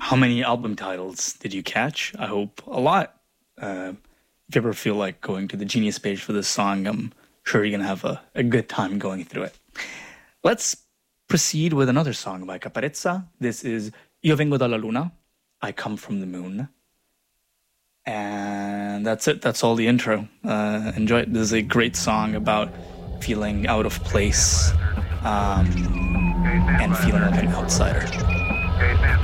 How many album titles did you catch? I hope a lot. If you ever feel like going to the Genius page for this song, I'm sure you're going to have a good time going through it. Let's proceed with another song by Caparezza. This is Io vengo dalla luna, I come from the moon. And that's it. That's all the intro. Enjoy it. This is a great song about feeling out of place and feeling like an outsider.